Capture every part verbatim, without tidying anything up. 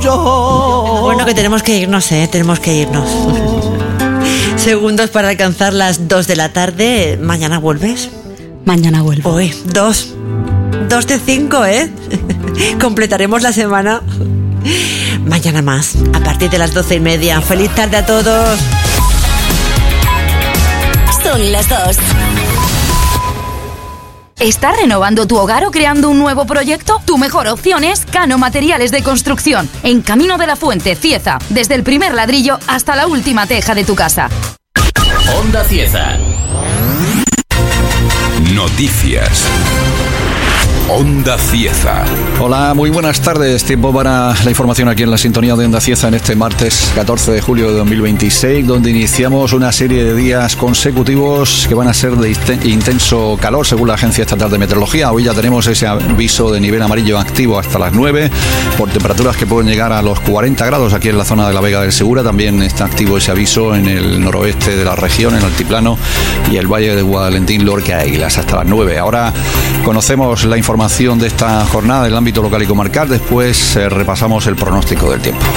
yo. Bueno, que tenemos que irnos, ¿eh? Tenemos que irnos. Segundos para alcanzar las dos de la tarde. ¿Mañana vuelves? Mañana vuelvo. Uy, dos. Dos de cinco, ¿eh? Completaremos la semana. Mañana más, a partir de las doce y media. ¡Feliz tarde a todos! Son las dos. ¿Estás renovando tu hogar o creando un nuevo proyecto? Tu mejor opción es Cano Materiales de Construcción, en Camino de la Fuente, Cieza. Desde el primer ladrillo hasta la última teja de tu casa. Onda Cieza. Noticias. Onda Cieza. Hola, muy buenas tardes. Tiempo para la información aquí en la sintonía de Onda Cieza en este martes catorce de julio de dos mil veintiséis, donde iniciamos una serie de días consecutivos que van a ser de intenso calor, según la Agencia Estatal de Meteorología. Hoy ya tenemos ese aviso de nivel amarillo activo hasta las nueve, por temperaturas que pueden llegar a los cuarenta grados aquí en la zona de la Vega del Segura. También está activo ese aviso en el noroeste de la región, en el altiplano y el Valle de Guadalentín, Lorca e Águilas, hasta las nueve. Ahora conocemos la información de esta jornada en el ámbito local y comarcal. Después eh, repasamos el pronóstico del tiempo.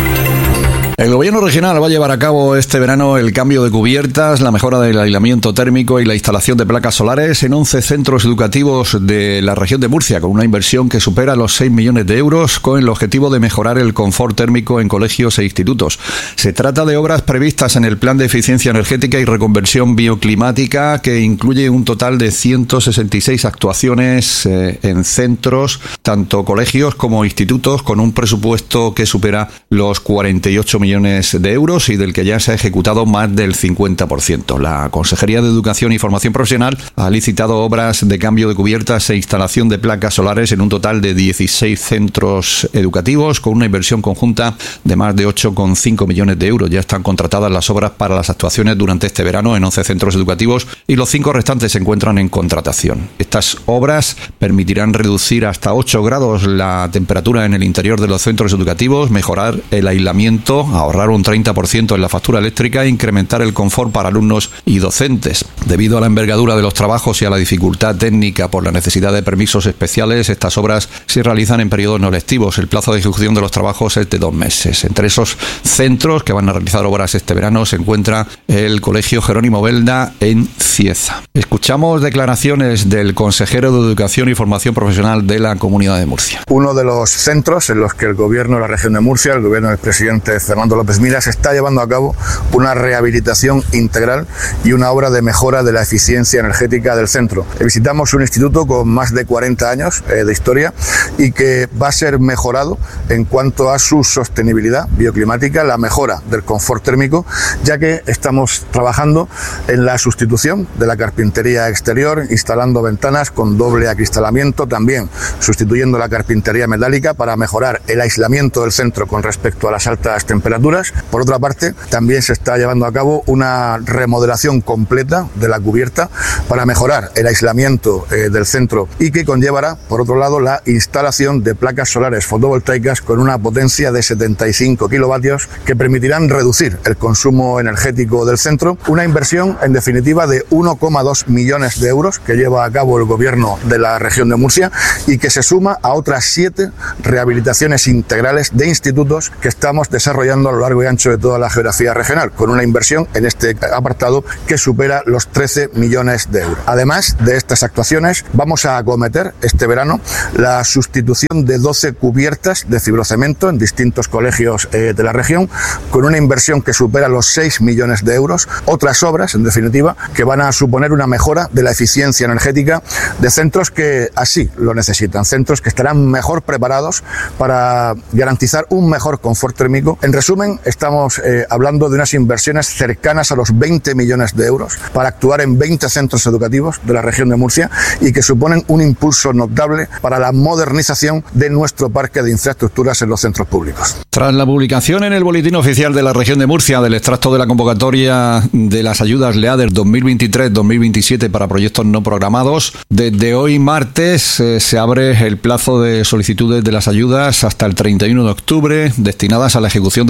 El gobierno regional va a llevar a cabo este verano el cambio de cubiertas, la mejora del aislamiento térmico y la instalación de placas solares en once centros educativos de la región de Murcia, con una inversión que supera los seis millones de euros, con el objetivo de mejorar el confort térmico en colegios e institutos. Se trata de obras previstas en el Plan de Eficiencia Energética y Reconversión Bioclimática, que incluye un total de ciento sesenta y seis actuaciones eh, en centros, tanto colegios como institutos, con un presupuesto que supera los cuarenta y ocho millones de euros y del que ya se ha ejecutado más del cincuenta por ciento. La Consejería de Educación y Formación Profesional ha licitado obras de cambio de cubiertas e instalación de placas solares en un total de dieciséis centros educativos, con una inversión conjunta de más de ocho coma cinco millones de euros. Ya están contratadas las obras para las actuaciones durante este verano en once centros educativos y los cinco restantes se encuentran en contratación. Estas obras permitirán reducir hasta ocho grados la temperatura en el interior de los centros educativos, mejorar el aislamiento, ahorrar un treinta por ciento en la factura eléctrica e incrementar el confort para alumnos y docentes. Debido a la envergadura de los trabajos y a la dificultad técnica por la necesidad de permisos especiales, estas obras se realizan en periodos no lectivos. El plazo de ejecución de los trabajos es de dos meses. Entre esos centros que van a realizar obras este verano se encuentra el Colegio Jerónimo Belda en Cieza. Escuchamos declaraciones del consejero de Educación y Formación Profesional de la Comunidad de Murcia. Uno de los centros en los que el gobierno de la región de Murcia, el gobierno del presidente Fernando López Miras, está llevando a cabo una rehabilitación integral y una obra de mejora de la eficiencia energética del centro. Visitamos un instituto con más de cuarenta años eh, de historia y que va a ser mejorado en cuanto a su sostenibilidad bioclimática, la mejora del confort térmico, ya que estamos trabajando en la sustitución de la carpintería exterior, instalando ventanas con doble acristalamiento, también sustituyendo la carpintería metálica para mejorar el aislamiento del centro con respecto a las altas temperaturas. Por otra parte, también se está llevando a cabo una remodelación completa de la cubierta para mejorar el aislamiento eh, del centro y que conllevará, por otro lado, la instalación de placas solares fotovoltaicas con una potencia de setenta y cinco kilovatios que permitirán reducir el consumo energético del centro. Una inversión, en definitiva, de uno coma dos millones de euros que lleva a cabo el gobierno de la región de Murcia y que se suma a otras siete rehabilitaciones integrales de institutos que estamos desarrollando a lo largo y ancho de toda la geografía regional, con una inversión en este apartado que supera los trece millones de euros. Además de estas actuaciones, vamos a acometer este verano la sustitución de doce cubiertas de fibrocemento en distintos colegios eh, de la región, con una inversión que supera los seis millones de euros. Otras obras, en definitiva, que van a suponer una mejora de la eficiencia energética de centros que así lo necesitan, centros que estarán mejor preparados para garantizar un mejor confort térmico. En resumen, estamos eh, hablando de unas inversiones cercanas a los veinte millones de euros para actuar en veinte centros educativos de la región de Murcia y que suponen un impulso notable para la modernización de nuestro parque de infraestructuras en los centros públicos. Tras la publicación en el Boletín Oficial de la región de Murcia del extracto de la convocatoria de las ayudas LEADER dos mil veintitrés dos mil veintisiete para proyectos no programados, desde hoy martes eh, se abre el plazo de solicitudes de las ayudas hasta el treinta y uno de octubre destinadas a la ejecución de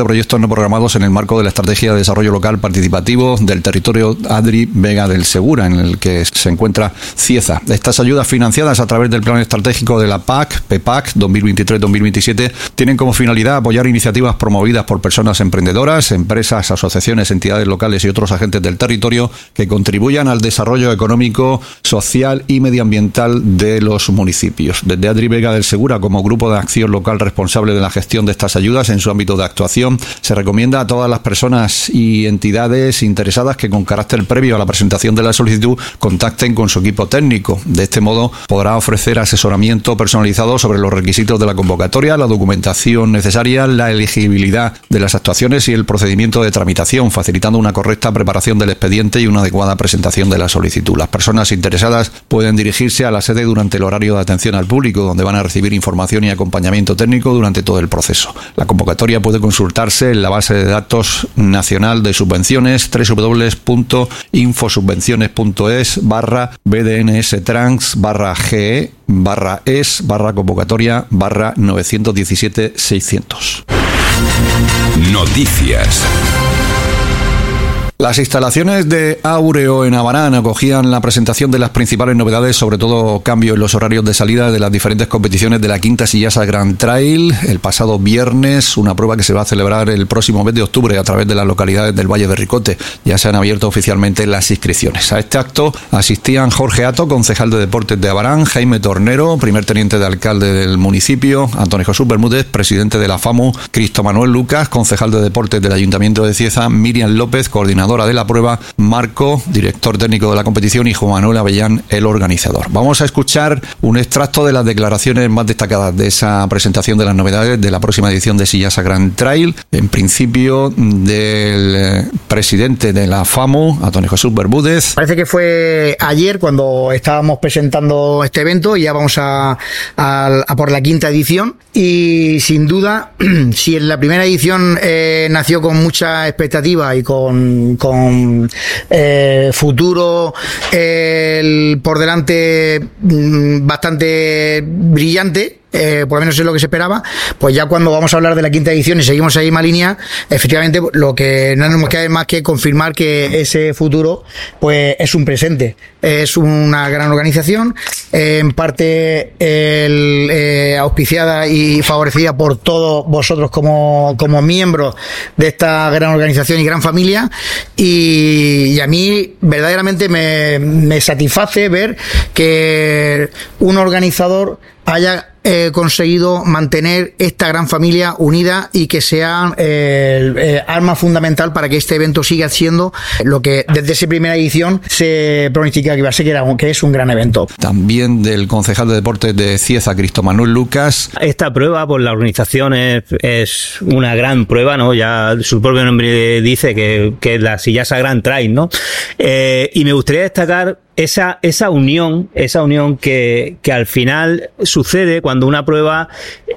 proyectos no programados en el marco de la Estrategia de Desarrollo Local Participativo del territorio Adri Vega del Segura, en el que se encuentra Cieza. Estas ayudas financiadas a través del Plan Estratégico de la P A C, P E P A C dos mil veintitrés dos mil veintisiete, tienen como finalidad apoyar iniciativas promovidas por personas emprendedoras, empresas, asociaciones, entidades locales y otros agentes del territorio que contribuyan al desarrollo económico, social y medioambiental de los municipios. Desde Adri Vega del Segura, como grupo de acción local responsable de la gestión de estas ayudas en su ámbito de actuación, se recomienda a todas las personas y entidades interesadas que con carácter previo a la presentación de la solicitud contacten con su equipo técnico. De este modo podrá ofrecer asesoramiento personalizado sobre los requisitos de la convocatoria, la documentación necesaria, la elegibilidad de las actuaciones y el procedimiento de tramitación, facilitando una correcta preparación del expediente y una adecuada presentación de la solicitud. Las personas interesadas pueden dirigirse a la sede durante el horario de atención al público, donde van a recibir información y acompañamiento técnico durante todo el proceso. La convocatoria puede consultarse en la base de datos nacional de subvenciones doble u doble u doble u punto infosubvenciones punto es barra bdnstrans barra ge barra es barra convocatoria barra novecientos diecisiete seiscientos. Noticias. Las instalaciones de Áureo en Abarán acogían la presentación de las principales novedades, sobre todo cambio en los horarios de salida de las diferentes competiciones de la Quinta Sillasa Grand Trail el pasado viernes, una prueba que se va a celebrar el próximo mes de octubre a través de las localidades del Valle de Ricote. Ya se han abierto oficialmente las inscripciones. A este acto asistían Jorge Ato, concejal de Deportes de Abarán, Jaime Tornero, primer teniente de alcalde del municipio, Antonio Jesús Bermúdez, presidente de la FAMU, Cristo Manuel Lucas, concejal de Deportes del Ayuntamiento de Cieza, Miriam López, coordinadora de la prueba, Marco, director técnico de la competición, y Juan Manuel Avellán, el organizador. Vamos a escuchar un extracto de las declaraciones más destacadas de esa presentación de las novedades de la próxima edición de Sillasa Grand Trail, en principio del presidente de la FAMU, Antonio Jesús Bermúdez. Parece que fue ayer cuando estábamos presentando este evento y ya vamos a, a, a por la quinta edición, y sin duda, si en la primera edición eh, nació con mucha expectativa y con con eh, futuro eh, por delante bastante brillante, Eh, por lo menos es lo que se esperaba, pues ya cuando vamos a hablar de la quinta edición y seguimos ahí misma línea, efectivamente lo que no nos queda más que confirmar que ese futuro pues es un presente, es una gran organización, eh, en parte el, eh, auspiciada y favorecida por todos vosotros como, como miembros de esta gran organización y gran familia, y, y a mí verdaderamente me, me satisface ver que un organizador haya eh, conseguido mantener esta gran familia unida y que sea eh, eh, arma fundamental para que este evento siga siendo lo que desde esa primera edición se pronostica que va a ser, que, era, que es un gran evento. También del concejal de Deportes de Cieza, Cristo Manuel Lucas. Esta prueba, pues la organización es, es una gran prueba, ¿no? Ya su propio nombre dice que, que es la Sillasa Grand Trail, ¿no? Eh, y me gustaría destacar esa esa unión, esa unión que, que al final sucede cuando una prueba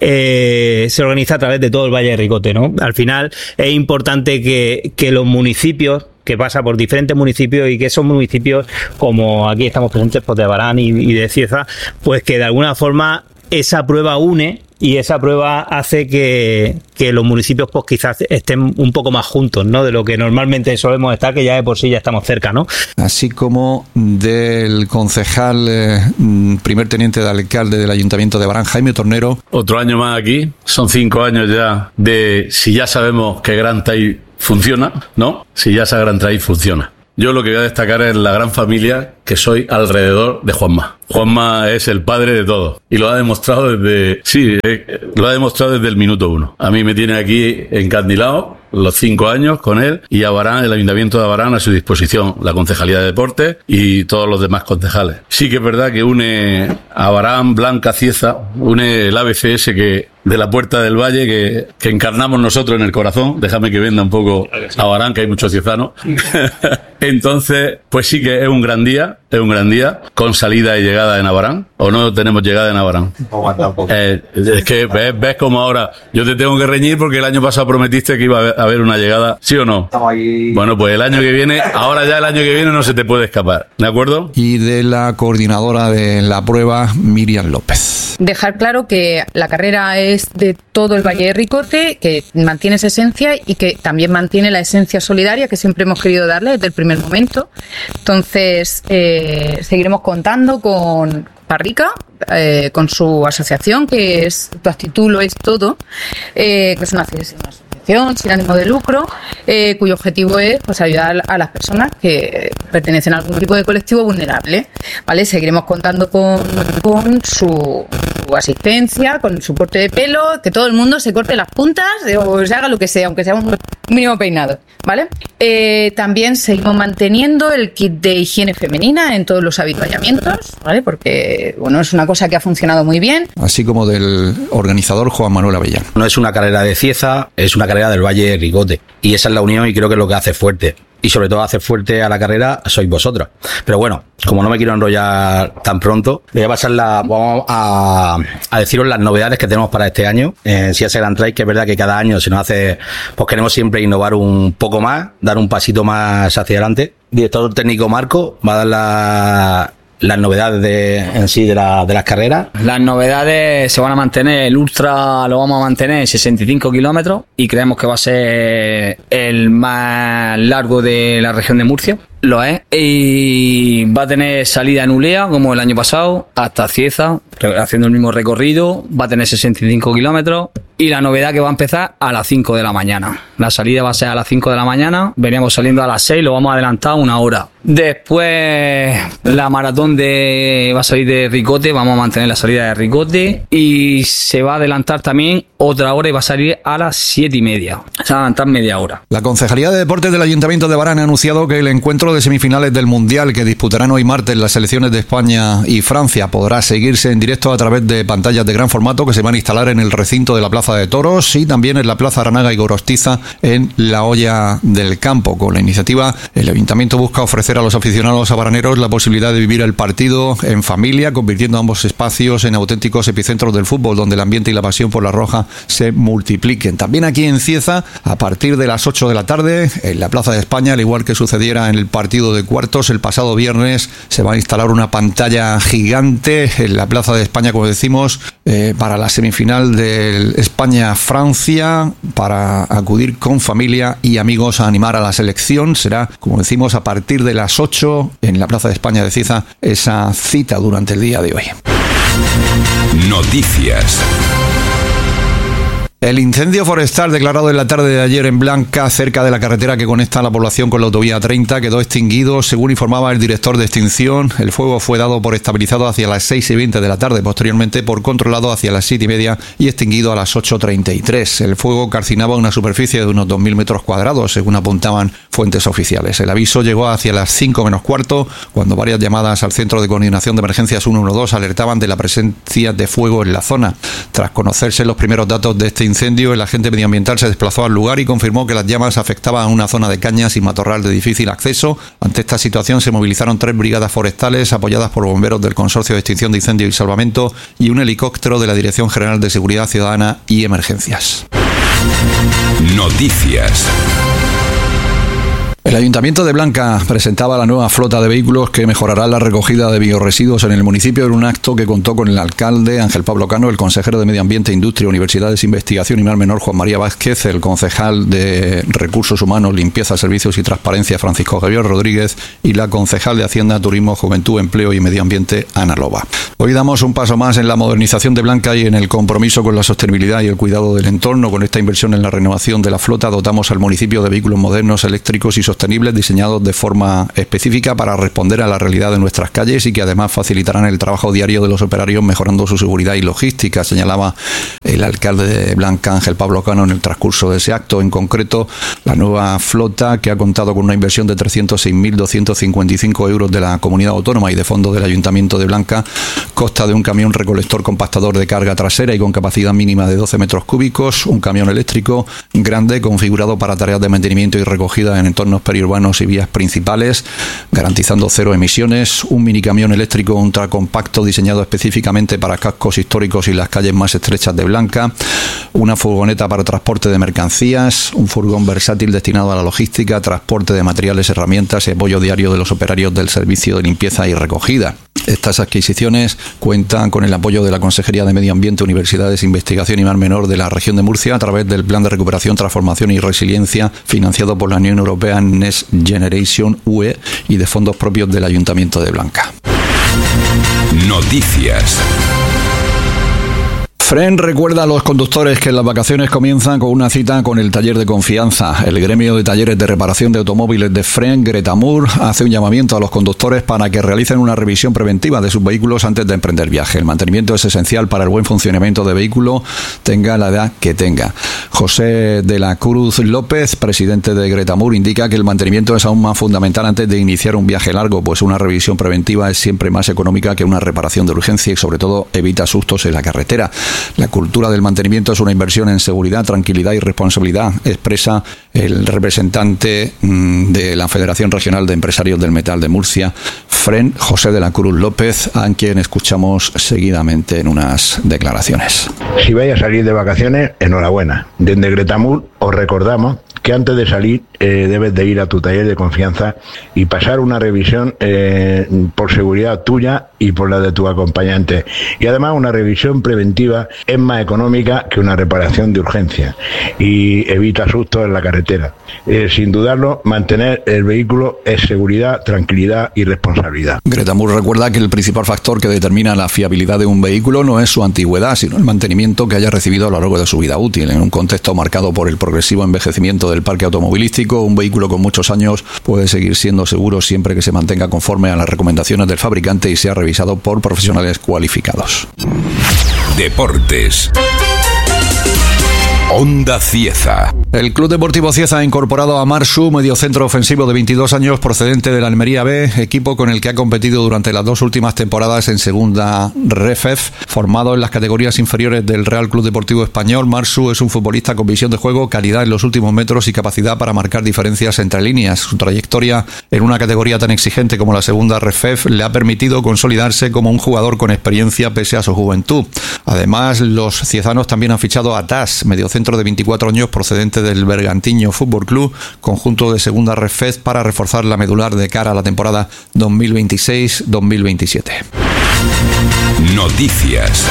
eh, se organiza a través de todo el Valle de Ricote, ¿no? Al final es importante que, que los municipios, que pasa por diferentes municipios, y que esos municipios, como aquí estamos presentes, pues de Abarán y, y de Cieza, pues que de alguna forma esa prueba une, y esa prueba hace que, que los municipios pues quizás estén un poco más juntos, ¿no? De lo que normalmente solemos estar, que ya de por sí ya estamos cerca, ¿no? Así como del concejal, eh, primer teniente de alcalde del Ayuntamiento de Abarán, Jaime Tornero. Otro año más aquí, son cinco años ya de si ya sabemos que Grand Trail funciona, ¿no? Si ya esa Grand Trail funciona. Yo lo que voy a destacar es la gran familia que soy alrededor de Juanma. Juanma es el padre de todo y lo ha demostrado desde, sí, eh, lo ha demostrado desde el minuto uno. A mí me tiene aquí encandilado los cinco años con él, y Abarán, el Ayuntamiento de Abarán a su disposición, la Concejalía de Deportes y todos los demás concejales. Sí que es verdad que une a Abarán, Blanca, Cieza, une el A B C S que de la Puerta del Valle que, que encarnamos nosotros en el corazón. Déjame que venda un poco Abarán, que hay muchos ciezanos. Entonces, pues sí que es un gran día, es un gran día, con salida y llegada en Abarán, o no tenemos llegada en Abarán. Eh, es que ves, ves como ahora, yo te tengo que reñir porque el año pasado prometiste que iba a haber una llegada, ¿sí o no? Bueno, pues el año que viene, ahora ya el año que viene no se te puede escapar, ¿de acuerdo? Y de la coordinadora de la prueba, Miriam López. Dejar claro que la carrera es es de todo el Valle de Ricote, que mantiene esa esencia y que también mantiene la esencia solidaria que siempre hemos querido darle desde el primer momento. Entonces, eh, seguiremos contando con Parrica, eh, con su asociación, que es Tu actitud lo es todo, eh, que es una, una asociación sin ánimo de lucro, eh, cuyo objetivo es pues ayudar a las personas que pertenecen a algún tipo de colectivo vulnerable, ¿vale? Seguiremos contando con, con su, su asistencia, con su corte de pelo, que todo el mundo se corte las puntas o se haga lo que sea, aunque sea un mínimo peinado, ¿vale? Eh, también seguimos manteniendo el kit de higiene femenina en todos los avituallamientos, ¿vale? Porque, bueno, es una cosa que ha funcionado muy bien. Así como del organizador Juan Manuel Avellán. No es una carrera de Cieza, es una carrera del Valle de Ricote. Y esa es la unión y creo que es lo que hace fuerte. Y sobre todo hace fuerte a la carrera sois vosotros. Pero bueno, como no me quiero enrollar tan pronto, voy a pasar la, vamos a, a deciros las novedades que tenemos para este año en Cieza Grand Trail, que es verdad que cada año se nos hace, pues queremos siempre innovar un poco más, dar un pasito más hacia adelante. Director técnico Marco va a dar la... las novedades de, en sí de, la, de las carreras. Las novedades se van a mantener, el Ultra lo vamos a mantener en sesenta y cinco kilómetros y creemos que va a ser el más largo de la región de Murcia. Lo es. Y va a tener salida en Ulea, como el año pasado, hasta Cieza, haciendo el mismo recorrido. Va a tener sesenta y cinco kilómetros. Y la novedad que va a empezar a las cinco de la mañana. La salida va a ser a las cinco de la mañana. Veníamos saliendo a las seis, lo vamos a adelantar una hora. Después, la maratón de va a salir de Ricote. Vamos a mantener la salida de Ricote. Y se va a adelantar también otra hora y va a salir a las siete y media. Se va a adelantar media hora. La Concejalía de Deportes del Ayuntamiento de Barán ha anunciado que el encuentro de semifinales del Mundial que disputarán hoy martes las selecciones de España y Francia podrá seguirse en directo a través de pantallas de gran formato que se van a instalar en el recinto de la Plaza de Toros y también en la Plaza Aranaga y Gorostiza en la Olla del Campo. Con la iniciativa, el Ayuntamiento busca ofrecer a los aficionados abaraneros la posibilidad de vivir el partido en familia, convirtiendo ambos espacios en auténticos epicentros del fútbol, donde el ambiente y la pasión por la roja se multipliquen. También aquí en Cieza, a partir de las ocho de la tarde, en la Plaza de España, al igual que sucediera en el partido de cuartos el pasado viernes, se va a instalar una pantalla gigante en la Plaza de España, como decimos, eh, para la semifinal del España-Francia, para acudir con familia y amigos a animar a la selección. Será, como decimos, a partir de las ocho en la Plaza de España de Cieza, esa cita durante el día de hoy. Noticias. El incendio forestal declarado en la tarde de ayer en Blanca, cerca de la carretera que conecta a la población con la autovía treinta, quedó extinguido, según informaba el director de extinción. El fuego fue dado por estabilizado hacia las seis y veinte de la tarde, posteriormente por controlado hacia las siete y media y extinguido a las ocho treinta y tres. El fuego calcinaba una superficie de unos dos mil metros cuadrados, según apuntaban fuentes oficiales. El aviso llegó hacia las cinco menos cuarto, cuando varias llamadas al Centro de Coordinación de Emergencias ciento doce alertaban de la presencia de fuego en la zona. Tras conocerse los primeros datos de este incendio, el agente medioambiental se desplazó al lugar y confirmó que las llamas afectaban a una zona de cañas y matorral de difícil acceso. Ante esta situación se movilizaron tres brigadas forestales apoyadas por bomberos del Consorcio de Extinción de Incendios y Salvamento y un helicóptero de la Dirección General de Seguridad Ciudadana y Emergencias. Noticias. El Ayuntamiento de Blanca presentaba la nueva flota de vehículos que mejorará la recogida de biorresiduos en el municipio en un acto que contó con el alcalde Ángel Pablo Cano, el consejero de Medio Ambiente, Industria, Universidades, Investigación y Mar Menor Juan María Vázquez, el concejal de Recursos Humanos, Limpieza, Servicios y Transparencia Francisco Javier Rodríguez y la concejal de Hacienda, Turismo, Juventud, Empleo y Medio Ambiente Ana Loba. Hoy damos un paso más en la modernización de Blanca y en el compromiso con la sostenibilidad y el cuidado del entorno. Con esta inversión en la renovación de la flota dotamos al municipio de vehículos modernos, eléctricos y sostenibles diseñados de forma específica para responder a la realidad de nuestras calles y que además facilitarán el trabajo diario de los operarios mejorando su seguridad y logística, señalaba el alcalde de Blanca, Ángel Pablo Cano, en el transcurso de ese acto. En concreto, la nueva flota, que ha contado con una inversión de trescientos seis mil doscientos cincuenta y cinco euros de la Comunidad Autónoma y de fondos del Ayuntamiento de Blanca, consta de un camión recolector compactador de carga trasera y con capacidad mínima de doce metros cúbicos, un camión eléctrico grande configurado para tareas de mantenimiento y recogida en entornos periurbanos y vías principales, garantizando cero emisiones, un minicamión eléctrico ultracompacto diseñado específicamente para cascos históricos y las calles más estrechas de Blanca, una furgoneta para transporte de mercancías, un furgón versátil destinado a la logística, transporte de materiales, herramientas y apoyo diario de los operarios del servicio de limpieza y recogida. Estas adquisiciones cuentan con el apoyo de la Consejería de Medio Ambiente, Universidades, Investigación y Mar Menor de la región de Murcia a través del Plan de Recuperación, Transformación y Resiliencia financiado por la Unión Europea Next Generation U E y de fondos propios del Ayuntamiento de Blanca. Noticias. Fren recuerda a los conductores que las vacaciones comienzan con una cita con el taller de confianza. El gremio de talleres de reparación de automóviles de Fren, Gretamur, hace un llamamiento a los conductores para que realicen una revisión preventiva de sus vehículos antes de emprender viaje. El mantenimiento es esencial para el buen funcionamiento de vehículo, tenga la edad que tenga. José de la Cruz López, presidente de Gretamur, indica que el mantenimiento es aún más fundamental antes de iniciar un viaje largo, pues una revisión preventiva es siempre más económica que una reparación de urgencia y sobre todo evita sustos en la carretera. La cultura del mantenimiento es una inversión en seguridad, tranquilidad y responsabilidad, expresa el representante de la Federación Regional de Empresarios del Metal de Murcia, Fren, José de la Cruz López, a quien escuchamos seguidamente en unas declaraciones. Si vais a salir de vacaciones, enhorabuena. Desde Gretamur os recordamos que antes de salir eh, debes de ir a tu taller de confianza y pasar una revisión eh, por seguridad tuya y por la de tu acompañante. Y además una revisión preventiva es más económica que una reparación de urgencia y evita sustos en la carretera. Eh, sin dudarlo, mantener el vehículo es seguridad, tranquilidad y responsabilidad. Gretamur recuerda que el principal factor que determina la fiabilidad de un vehículo no es su antigüedad, sino el mantenimiento que haya recibido a lo largo de su vida útil. En un contexto marcado por el progresivo envejecimiento del parque automovilístico, un vehículo con muchos años puede seguir siendo seguro siempre que se mantenga conforme a las recomendaciones del fabricante y sea revisado por profesionales cualificados. Deportes. Onda Cieza. El Club Deportivo Cieza ha incorporado a Marsu, mediocentro ofensivo de veintidós años procedente de la Almería B, equipo con el que ha competido durante las dos últimas temporadas en segunda Refef. Formado en las categorías inferiores del Real Club Deportivo Español, Marsu es un futbolista con visión de juego, calidad en los últimos metros y capacidad para marcar diferencias entre líneas. Su trayectoria en una categoría tan exigente como la segunda Refef le ha permitido consolidarse como un jugador con experiencia pese a su juventud. Además, los ciezanos también han fichado a Tas, mediocentro de veinticuatro años procedente del Bergantiño Fútbol Club, conjunto de segunda Refez, para reforzar la medular de cara a la temporada dos mil veintiséis dos mil veintisiete. Noticias.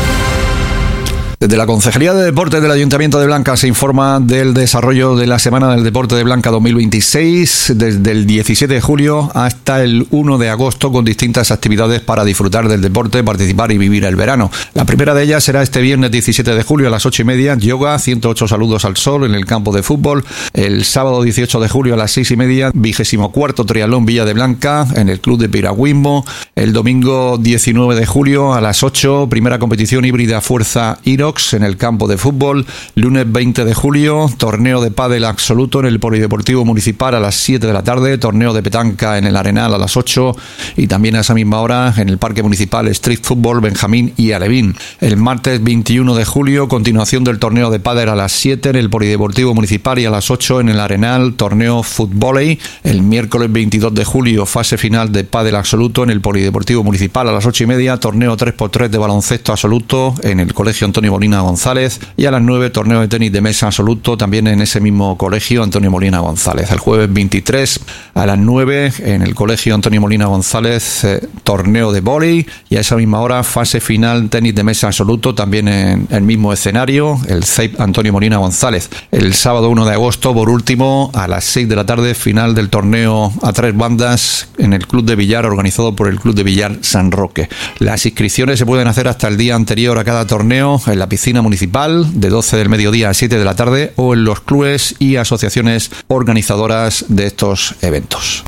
Desde la Concejalía de Deportes del Ayuntamiento de Blanca se informa del desarrollo de la Semana del Deporte de Blanca dos mil veintiséis desde el diecisiete de julio hasta el uno de agosto, con distintas actividades para disfrutar del deporte, participar y vivir el verano. La primera de ellas será este viernes diecisiete de julio a las ocho y media, yoga, ciento ocho saludos al sol en el campo de fútbol. El sábado dieciocho de julio a las seis y media, vigésimo cuarto triatlón Villa de Blanca en el Club de Piragüismo. El domingo diecinueve de julio a las ocho, primera competición híbrida Fuerza Iro en el campo de fútbol. Lunes veinte de julio, torneo de pádel absoluto en el Polideportivo Municipal a las siete de la tarde, torneo de petanca en el Arenal a las ocho y también a esa misma hora en el Parque Municipal Street Fútbol Benjamín y Alevín. El martes veintiuno de julio, continuación del torneo de pádel a las siete en el Polideportivo Municipal y a las ocho en el Arenal, torneo Fútvoley. El miércoles veintidós de julio, fase final de pádel absoluto en el Polideportivo Municipal a las ocho y media, torneo tres por tres de baloncesto absoluto en el Colegio Antonio Molina González, y a las nueve torneo de tenis de mesa absoluto también en ese mismo colegio Antonio Molina González. El jueves veintitrés a las nueve en el colegio Antonio Molina González, eh, torneo de vóley, y a esa misma hora fase final tenis de mesa absoluto también en el mismo escenario, el C E I P Antonio Molina González. El sábado uno de agosto, por último, a las seis de la tarde, final del torneo a tres bandas en el Club de Billar, organizado por el Club de Billar San Roque. Las inscripciones se pueden hacer hasta el día anterior a cada torneo en la piscina municipal de doce del mediodía a siete de la tarde o en los clubes y asociaciones organizadoras de estos eventos.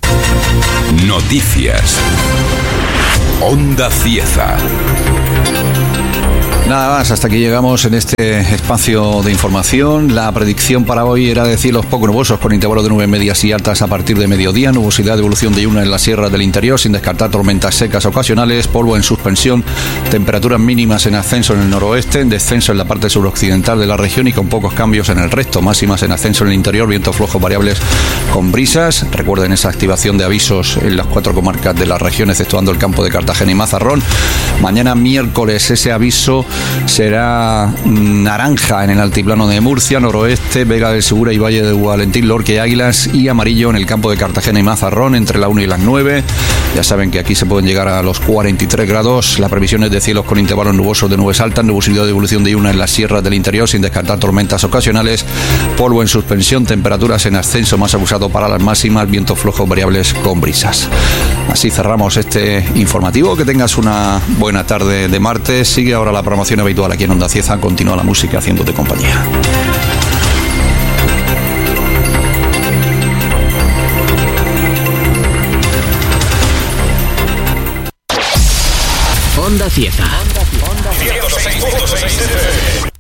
Noticias. Onda Cieza. Nada más, hasta aquí llegamos en este espacio de información. La predicción para hoy era de cielos poco nubosos con intervalos de nubes medias y altas a partir de mediodía, nubosidad de evolución diurna en las sierras del interior sin descartar tormentas secas ocasionales, polvo en suspensión, temperaturas mínimas en ascenso en el noroeste, en descenso en la parte suroccidental de la región y con pocos cambios en el resto, máximas en ascenso en el interior, vientos flojos variables con brisas. Recuerden esa activación de avisos en las cuatro comarcas de la región, exceptuando el campo de Cartagena y Mazarrón. Mañana miércoles ese aviso será naranja en el altiplano de Murcia, noroeste, Vega del Segura y Valle de Valentín, Lorca y Águilas, y amarillo en el campo de Cartagena y Mazarrón entre la una y las nueve. Ya saben que aquí se pueden llegar a los cuarenta y tres grados. La previsión es de cielos con intervalos nubosos de nubes altas, nubosidad de evolución diurna en las sierras del interior sin descartar tormentas ocasionales, polvo en suspensión, temperaturas en ascenso más acusado para las máximas, vientos flojos variables con brisas. Así cerramos este informativo. Que tengas una buena tarde de martes. Sigue ahora la programación habitual aquí en Onda Cieza. Continúa la música haciéndote compañía. Onda Cieza.